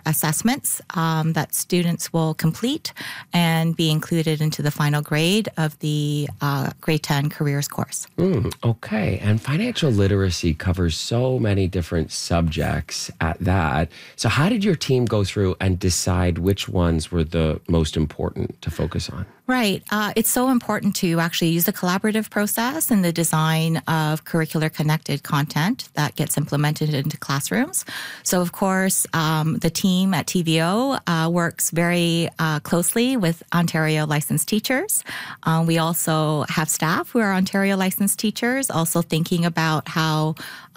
assessments that students will complete and be included into the final grade of the grade 10 careers course. Okay. And financial literacy covers so many different subjects at that. So how did your team go through and decide which ones were the most important to focus on? Right. It's so important to actually use the collaborative process in the design of curricular connected content that gets implemented into classrooms. So, of course, the team at TVO works very closely with Ontario licensed teachers. We also have staff who are Ontario licensed teachers, also thinking about how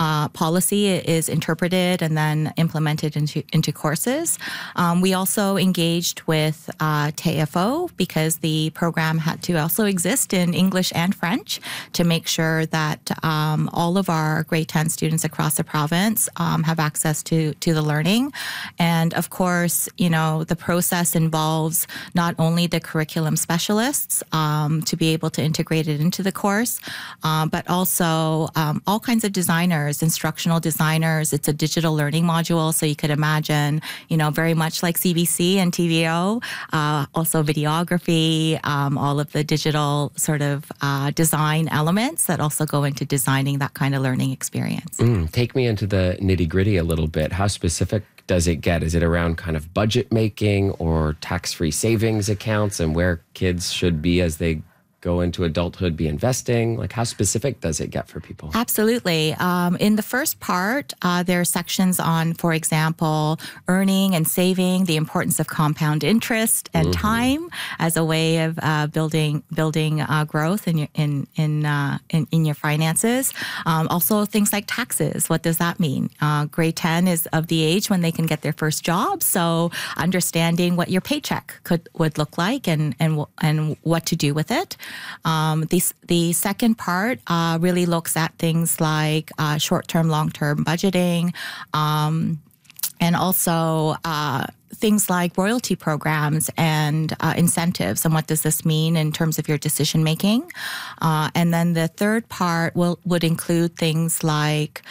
policy is interpreted and then implemented into courses. We also engaged with TFO because the program had to also exist in English and French to make sure that all of our grade 10 students across the province have access to the learning. And of course, the process involves not only the curriculum specialists to be able to integrate it into the course, but also all kinds of designers, instructional designers. It's a digital learning module, so you could imagine, very much like CBC and TVO, also videography, all of the digital sort of design elements that also go into designing that kind of learning experience. Take me into the nitty-gritty a little bit. How specific does it get? Is it around kind of budget making or tax-free savings accounts and where kids should be as they go into adulthood, be investing? Like, how specific does it get for people? Absolutely. In the first part, there are sections on, for example, earning and saving, the importance of compound interest and time as a way of building growth in your finances. Also, things like taxes. What does that mean? Grade 10 is of the age when they can get their first job, so understanding what your paycheck would look like and what to do with it. The second part really looks at things like short-term, long-term budgeting, and also things like royalty programs and incentives, and what does this mean in terms of your decision making. And then the third part would include things like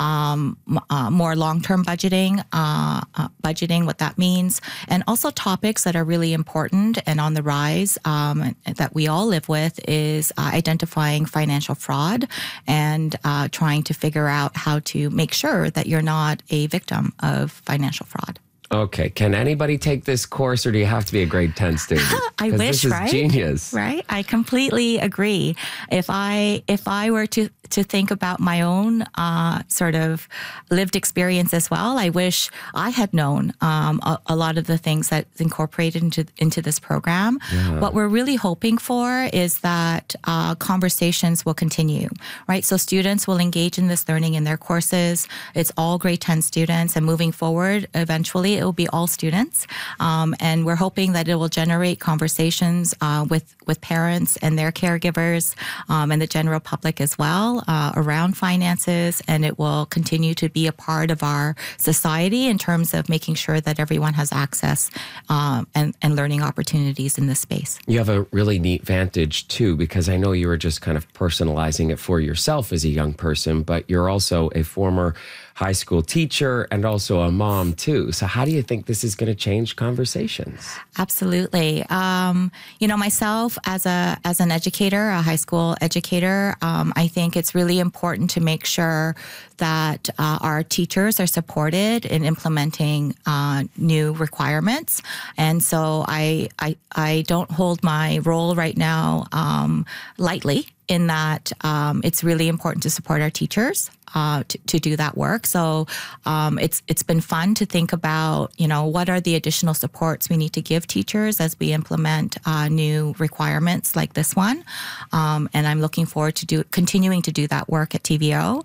more long-term budgeting, what that means, and also topics that are really important and on the rise that we all live with is identifying financial fraud and trying to figure out how to make sure that you're not a victim of financial fraud. Okay. Can anybody take this course, or do you have to be a grade 10 student? I wish, this is right? Genius. Right? I completely agree. If I were to think about my own sort of lived experience as well, I wish I had known a lot of the things that's incorporated into this program. Yeah. What we're really hoping for is that conversations will continue, right? So students will engage in this learning in their courses. It's all grade 10 students, and moving forward, eventually it will be all students. And we're hoping that it will generate conversations with parents and their caregivers and the general public as well around finances. And it will continue to be a part of our society in terms of making sure that everyone has access and learning opportunities in this space. You have a really neat vantage too, because I know you were just kind of personalizing it for yourself as a young person, but you're also a former high school teacher and also a mom too. So how do you think this is going to change conversations? Absolutely. Myself as an educator, a high school educator, I think it's really important to make sure that our teachers are supported in implementing new requirements. And so I don't hold my role right now lightly, in that it's really important to support our teachers to do that work. So it's been fun to think about, what are the additional supports we need to give teachers as we implement new requirements like this one. And I'm looking forward to continuing to do that work at TVO.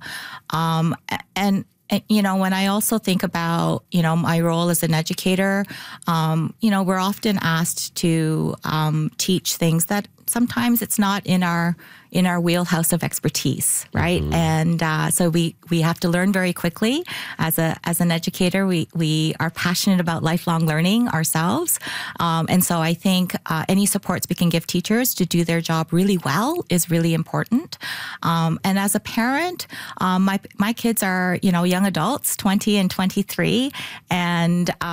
And when I also think about, my role as an educator, we're often asked to teach things that sometimes it's not in our wheelhouse of expertise, right? Mm-hmm. And so we have to learn very quickly. As an educator, we are passionate about lifelong learning ourselves, and so I think any supports we can give teachers to do their job really well is really important. And as a parent, my kids are young adults, 20 and 23, and